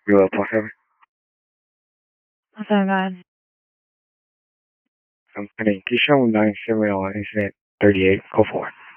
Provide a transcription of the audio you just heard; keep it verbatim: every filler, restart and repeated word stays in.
Reload plus seven. Seven, go ahead. I'm sending Keyshawn nine seven on incident thirty-eight. Go for it.